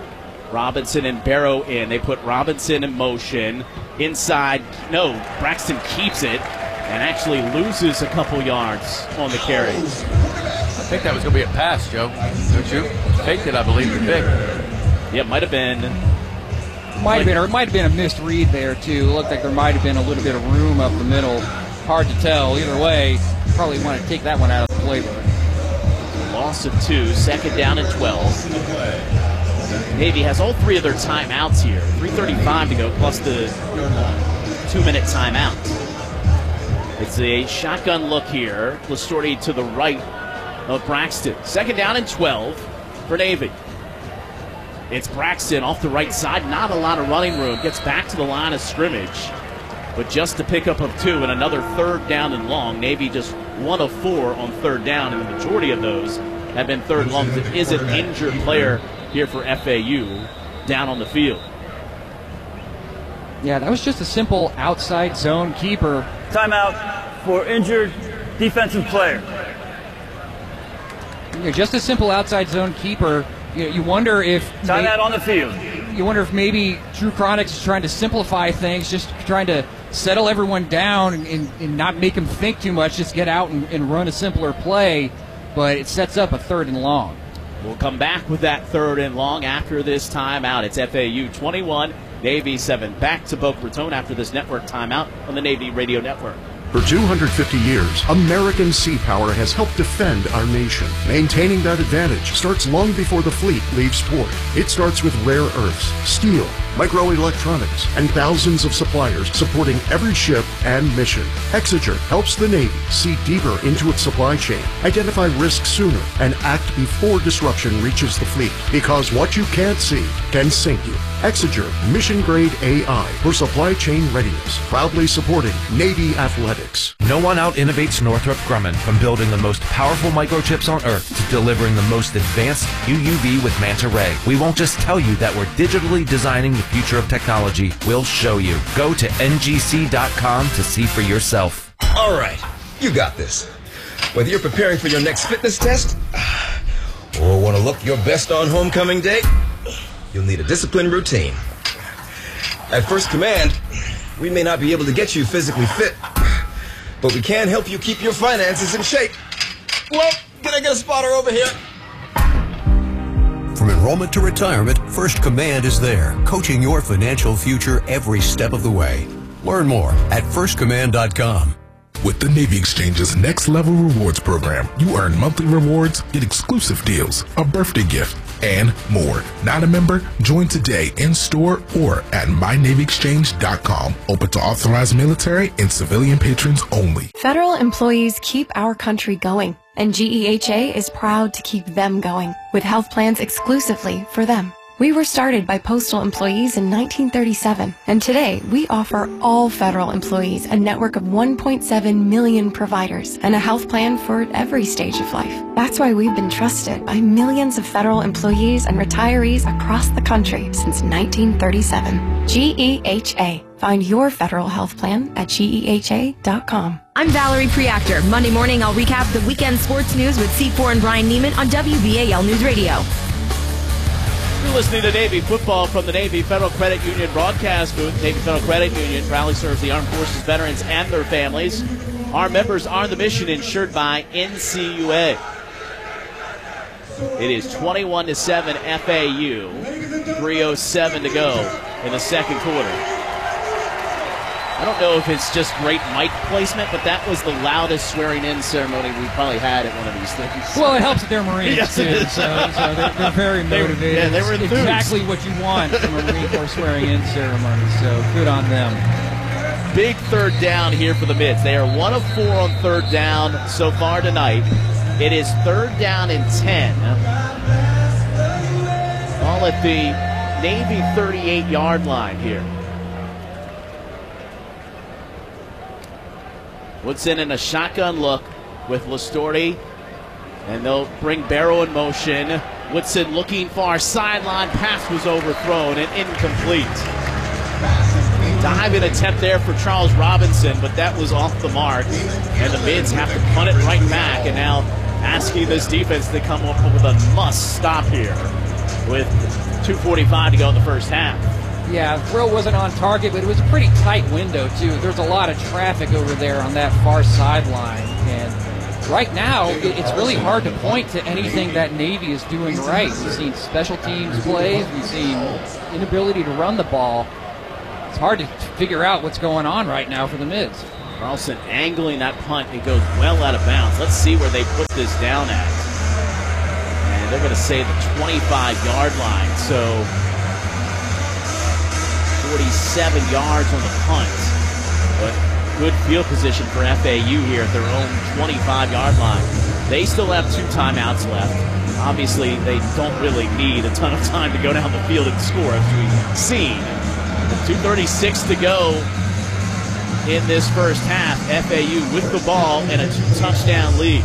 Speaker 2: Robinson and Barrow in. They put Robinson in motion. Inside, no, Braxton keeps it and actually loses a couple yards on the carry.
Speaker 18: I think that was going to be a pass, Joe. Don't you? Faked it, I believe, to Vic.
Speaker 2: Yeah, it might have been.
Speaker 1: Might have been, or it might have been a missed read there, too. It looked like there might have been a little bit of room up the middle. Hard to tell. Either way, probably want to take that one out of the playbook.
Speaker 2: Loss of 2, second down and 12. Navy has all 3 of their timeouts here. 3:35 to go, plus the 2-minute timeout. It's a shotgun look here. Lastorti to the right of Braxton. Second down and 12 for Navy. It's Braxton off the right side. Not a lot of running room. Gets back to the line of scrimmage. But just a pickup of 2 and another third down and long. Navy just 1 of 4 on third down, and the majority of those have been third and long. It is an injured player here for FAU down on the field.
Speaker 1: Yeah, that was just a simple outside zone keeper.
Speaker 3: Timeout for injured defensive player.
Speaker 1: Yeah, just a simple outside zone keeper. You wonder if
Speaker 3: timeout on the field.
Speaker 1: You wonder if maybe Drew Cronix is trying to simplify things, just trying to settle everyone down and not make them think too much, just get out and run a simpler play. But it sets up a third and long.
Speaker 2: We'll come back with that third and long after this timeout. It's FAU 21, Navy 7. Back to Boca Raton after this network timeout on the Navy Radio Network.
Speaker 21: For 250 years, American Sea Power has helped defend our nation. Maintaining that advantage starts long before the fleet leaves port. It starts with rare earths, steel, microelectronics, and thousands of suppliers supporting every ship and mission. Exeger helps the Navy see deeper into its supply chain, identify risks sooner, and act before disruption reaches the fleet. Because what you can't see can sink you. Exeger Mission Grade AI for supply chain readiness, proudly supporting Navy athletics.
Speaker 10: No one out-innovates Northrop Grumman from building the most powerful microchips on Earth to delivering the most advanced UUV with Manta Ray. We won't just tell you that we're digitally designing the future of technology. We'll show you. Go to ngc.com to see for yourself.
Speaker 5: All right, you got this. Whether you're preparing for your next fitness test or want to look your best on homecoming day, you'll need a disciplined routine. At First Command, we may not be able to get you physically fit, but we can help you keep your finances in shape. Well, can I get a spotter over here?
Speaker 7: From enrollment to retirement, First Command is there, coaching your financial future every step of the way. Learn more at firstcommand.com.
Speaker 23: With the Navy Exchange's Next Level Rewards program, you earn monthly rewards, get exclusive deals, a birthday gift, and more. Not a member? Join today in store or at mynavyexchange.com. Open to authorized military and civilian patrons only.
Speaker 24: Federal employees keep our country going, and GEHA is proud to keep them going with health plans exclusively for them. We were started by postal employees in 1937, and today we offer all federal employees a network of 1.7 million providers and a health plan for every stage of life. That's why we've been trusted by millions of federal employees and retirees across the country since 1937. GEHA. Find your federal health plan at GEHA.com.
Speaker 6: I'm Valerie Preactor. Monday morning, I'll recap the weekend sports news with C4 and Brian Neiman on WBAL News Radio.
Speaker 2: You're listening to Navy football from the Navy Federal Credit Union broadcast booth. Navy Federal Credit Union proudly serves the armed forces, veterans, and their families. Our members are the mission insured by NCUA. It is 21-7 FAU. 3:07 to go in the second quarter. I don't know if it's just great mic placement, but that was the loudest swearing-in ceremony we probably had at one of these things.
Speaker 1: Well, it helps that they're Marines,
Speaker 2: yes,
Speaker 1: too, so they're very motivated.
Speaker 2: They were enthused.
Speaker 1: Exactly what you want from a Marine Corps swearing-in ceremony, so good on them.
Speaker 2: Big third down here for the Mids. They are 1 of 4 on third down so far tonight. It is third down and 10. All at the Navy 38-yard line here. Woodson in a shotgun look with Lastorti, and they'll bring Barrow in motion. Woodson looking far sideline, pass was overthrown and incomplete. Diving attempt there for Charles Robinson, but that was off the mark, and the Mids have to punt it right back, and now asking this defense to come up with a must stop here. with 2:45 to go in the first half.
Speaker 1: Yeah, throw wasn't on target, but it was a pretty tight window, too. There's a lot of traffic over there on that far sideline. And right now, it's really hard to point to anything that Navy is doing right. We've seen special teams plays. We've seen inability to run the ball. It's hard to figure out what's going on right now for the Mids.
Speaker 2: Carlson angling that punt. It goes well out of bounds. Let's see where they put this down at. And they're going to say the 25-yard line. So 47 yards on the punt. But good field position for FAU here at their own 25-yard line. They still have 2 timeouts left. Obviously, they don't really need a ton of time to go down the field and score, as we've seen. 2:36 to go in this first half. FAU with the ball and a 2-touchdown lead.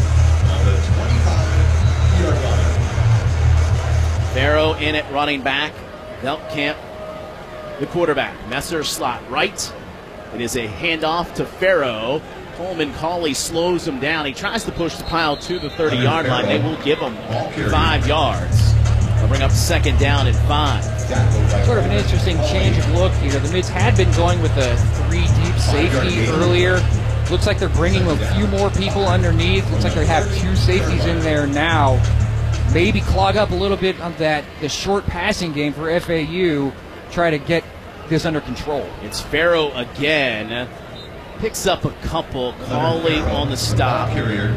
Speaker 2: Farrow in at running back. Deltkamp, the quarterback. Messer slot right. It is a handoff to Farrow. Coleman Cauley slows him down. He tries to push the pile to the 30-yard line. They will give him 5 yards. They'll bring up 2nd down and 5.
Speaker 1: Sort of an interesting change of look here. The Mids had been going with a 3 deep safety earlier. Looks like they're bringing a few more people underneath. Looks like they have 2 safeties in there now. Maybe clog up a little bit on the short passing game for FAU. Try to get this under control.
Speaker 2: It's Farrow again. Picks up a couple. Cauley on the stop.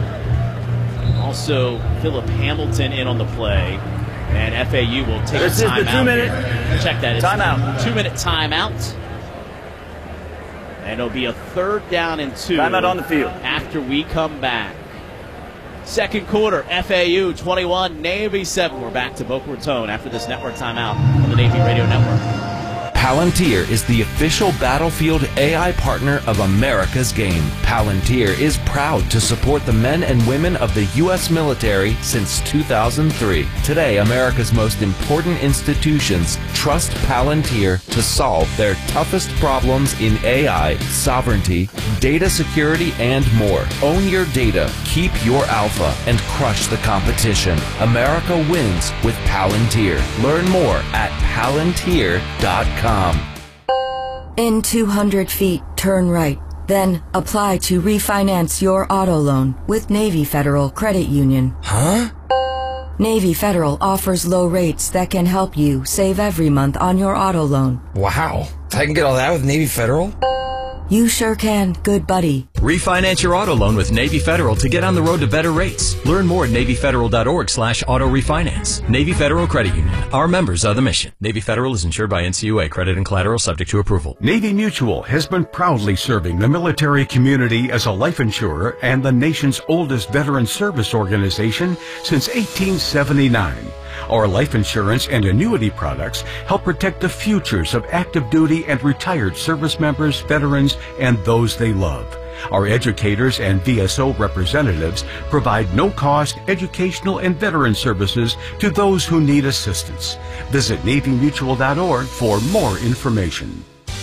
Speaker 2: Also, Philip Hamilton in on the play. And FAU will take a timeout. This is the
Speaker 3: 2-minute.
Speaker 2: Check that. It's
Speaker 3: timeout.
Speaker 2: 2-minute timeout. And it'll be a 3rd down and 2.
Speaker 3: Timeout on the field.
Speaker 2: After we come back. Second quarter, FAU 21, Navy 7. We're back to Boca Raton after this network timeout on the Navy Radio Network.
Speaker 10: Palantir is the official Battlefield AI partner of America's Game. Palantir is proud to support the men and women of the U.S. military since 2003. Today, America's most important institutions trust Palantir to solve their toughest problems in AI, sovereignty, data security, and more. Own your data, keep your alpha, and crush the competition. America wins with Palantir. Learn more at palantir.com.
Speaker 8: In 200 feet, turn right. Then apply to refinance your auto loan with Navy Federal Credit Union.
Speaker 5: Huh?
Speaker 8: Navy Federal offers low rates that can help you save every month on your auto loan.
Speaker 5: Wow. I can get all that with Navy Federal?
Speaker 8: You sure can, good buddy.
Speaker 9: Refinance your auto loan with Navy Federal to get on the road to better rates. Learn more at NavyFederal.org/auto refinance. Navy Federal Credit Union. Our members are the mission. Navy Federal is insured by NCUA. Credit and collateral subject to approval.
Speaker 19: Navy Mutual has been proudly serving the military community as a life insurer and the nation's oldest veteran service organization since 1879. Our life insurance and annuity products help protect the futures of active duty and retired service members, veterans, and those they love. Our educators and VSO representatives provide no-cost educational and veteran services to those who need assistance. Visit NavyMutual.org for more information.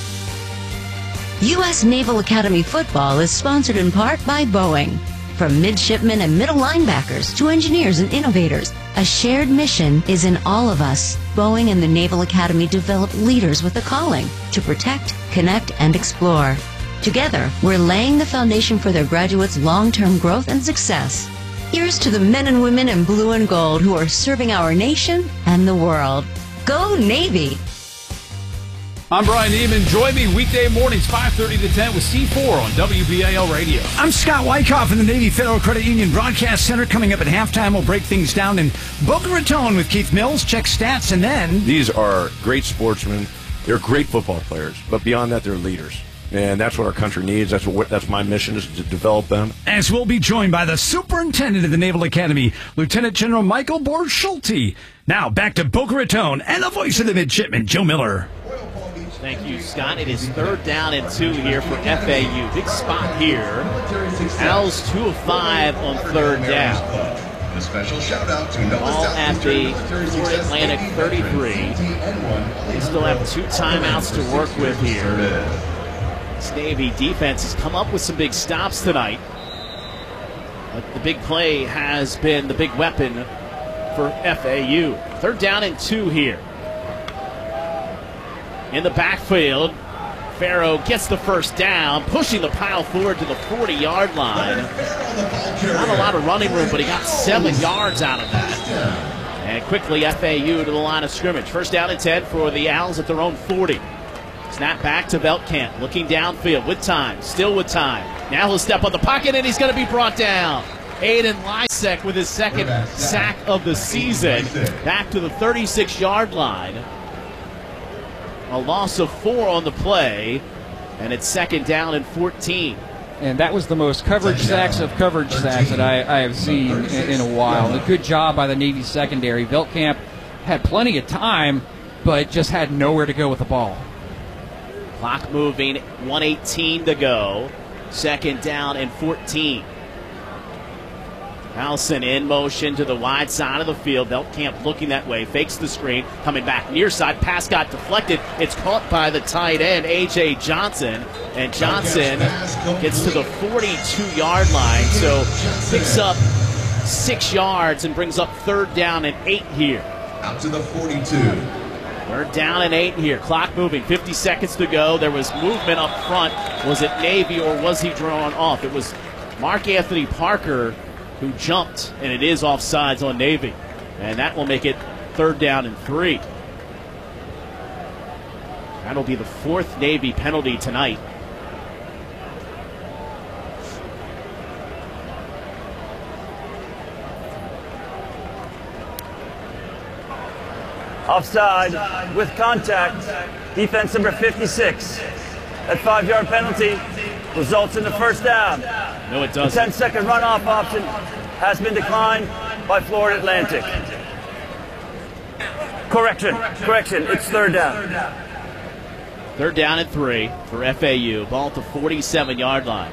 Speaker 12: U.S. Naval Academy football is sponsored in part by Boeing. From midshipmen and middle linebackers to engineers and innovators, a shared mission is in all of us. Boeing and the Naval Academy develop leaders with a calling to protect, connect, and explore. Together, we're laying the foundation for their graduates' long-term growth and success. Here's to the men and women in blue and gold who are serving our nation and the world. Go Navy!
Speaker 13: I'm Brian Neiman. Join me weekday mornings, 5:30 to 10 with C4 on WBAL Radio.
Speaker 25: I'm Scott Wyckoff in the Navy Federal Credit Union Broadcast Center. Coming up at halftime, we'll break things down in Boca Raton with Keith Mills, check stats, and then...
Speaker 26: These are great sportsmen. They're great football players, but beyond that, they're leaders. And that's what our country needs. That's my mission, is to develop them.
Speaker 25: As we'll be joined by the Superintendent of the Naval Academy, Lieutenant General Michael Borschulte. Now, back to Boca Raton and the voice of the midshipman, Joe Miller.
Speaker 2: Thank you, Scott. It is 3rd down and 2 here for FAU. Big spot here. Owls 2 of 5 on 3rd down.
Speaker 4: A special shout out to
Speaker 2: All at the Florida Atlantic 33. They still have 2 timeouts to work with here. This Navy defense has come up with some big stops tonight. But the big play has been the big weapon for FAU. 3rd down and 2 here. In the backfield, Farrow gets the first down, pushing the pile forward to the 40-yard line. Not a lot of running room, but he got 7 yards out of that. And quickly FAU to the line of scrimmage. 1st down and 10 for the Owls at their own 40. Snap back to Veltkamp, looking downfield with time, still with time. Now he'll step on the pocket and he's going to be brought down. Aiden Lysek with his 2nd sack of the season. Back to the 36-yard line. A loss of 4 on the play, and it's 2nd down and 14.
Speaker 1: And that was the most coverage sacks of coverage sacks that I have seen in a while. A good job by the Navy secondary. Veltkamp had plenty of time, but just had nowhere to go with the ball.
Speaker 2: Clock moving, 1:18 to go. 2nd down and 14. Halson in motion to the wide side of the field. Veltkamp looking that way, fakes the screen, coming back near side. Pass got deflected. It's caught by the tight end, A.J. Johnson. And Johnson gets to the 42-yard line, so picks up 6 yards and brings up 3rd down and 8 here.
Speaker 4: Out to the 42.
Speaker 2: 3rd down and 8 here. Clock moving, 50 seconds to go. There was movement up front. Was it Navy or was he drawn off? It was Mark Anthony Parker who jumped, and it is offsides on Navy. And that will make it 3rd down and 3. That'll be the 4th Navy penalty tonight.
Speaker 3: Offside with contact. Defense number 56. That 5-yard penalty results in the 1st down.
Speaker 2: No, it doesn't.
Speaker 3: The 10-second runoff option has been declined by Florida Atlantic. Correction. It's 3rd down.
Speaker 2: 3rd down and 3 for FAU. Ball at the 47-yard line.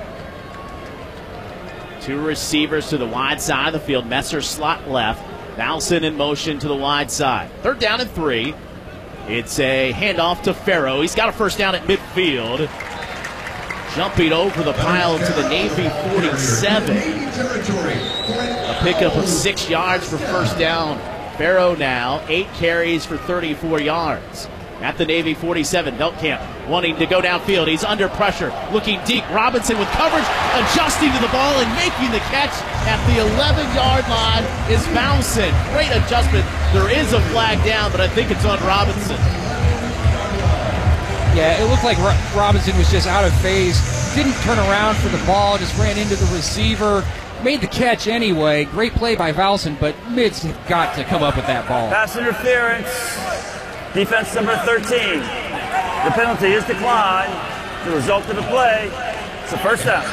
Speaker 2: 2 receivers to the wide side of the field. Messer slot left. Valson in motion to the wide side. 3rd down and 3. It's a handoff to Farrow. He's got a 1st down at midfield. Jumping over the pile to the Navy 47. A pickup of 6 yards for 1st down. Farrow now 8 carries for 34 yards. At the Navy 47, Veltkamp wanting to go downfield. He's under pressure, looking deep. Robinson with coverage, adjusting to the ball and making the catch at the 11-yard line is Valson. Great adjustment. There is a flag down, but I think it's on Robinson.
Speaker 1: Yeah, it looked like Robinson was just out of phase. Didn't turn around for the ball, just ran into the receiver. Made the catch anyway. Great play by Valson, but Mids have got to come up with that ball.
Speaker 3: Pass interference. Defense number 13. The penalty is declined. The result of the play, it's a 1st down.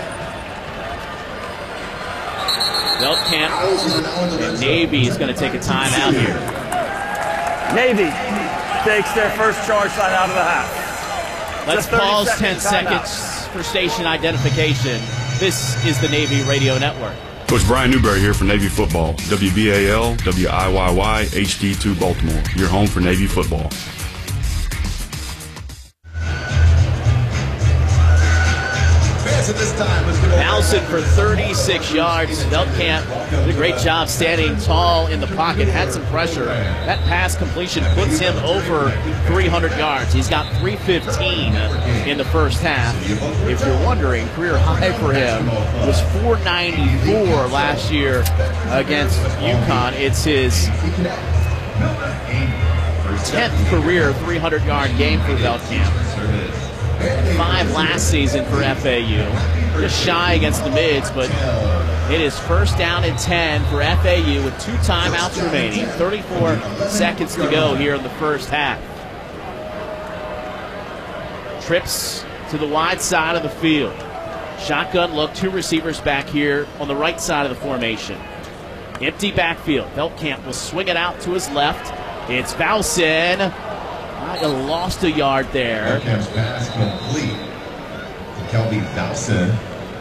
Speaker 2: Veltkamp and Navy is going to take a timeout here.
Speaker 3: Navy takes their first charge line out of the half.
Speaker 2: Let's pause 10 seconds for station identification. This is the Navy Radio Network.
Speaker 14: Coach Brian Newberry here for Navy Football. WBAL, WIYY, HD2 Baltimore. Your home for Navy football.
Speaker 2: Valson for 36 yards. Veltkamp did a great job standing tall in the pocket, had some pressure. That pass completion puts him over 300 yards. He's got 315 in the 1st half. If you're wondering, career high for him was 494 last year against UConn. It's his 10th career 300-yard game for Veltkamp. 5 last season for FAU. Just shy against the Mids, but it is 1st down and 10 for FAU with 2 timeouts remaining. 34 seconds to go here in the 1st half. Trips to the wide side of the field. Shotgun look, 2 receivers back here on the right side of the formation. Empty backfield. Veltkamp will swing it out to his left. It's Valson. Lost a yard there.
Speaker 4: Veltkamp's pass complete to Kelby Valson.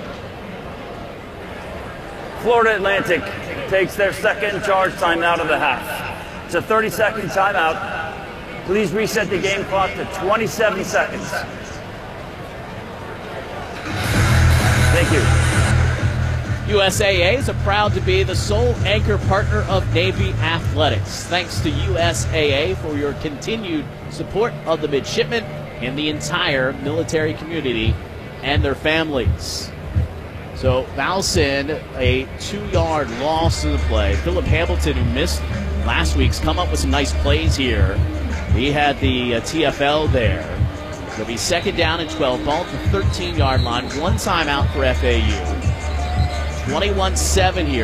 Speaker 3: Florida Atlantic takes their 2nd charge time out of the half. It's a 30-second timeout. Please reset the game clock to 27 seconds. Thank you.
Speaker 2: USAA is proud to be the sole anchor partner of Navy Athletics. Thanks to USAA for your continued support of the midshipmen and the entire military community and their families. So Valson, a 2-yard loss in the play. Philip Hamilton, who missed last week's, come up with some nice plays here. He had the TFL there. It'll be 2nd down and 12, ball at the 13-yard line. 1 timeout for FAU. 21-7 here.